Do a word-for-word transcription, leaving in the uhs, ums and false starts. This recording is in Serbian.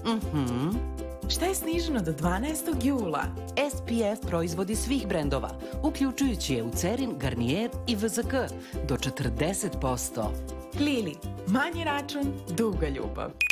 Mhm. Šta je sniženo do dvanaestog jula? S P F proizvodi svih brendova, uključujući Eucerin, Garnier i V Z K, do četrdeset posto. Lili, manji račun, duga ljubav.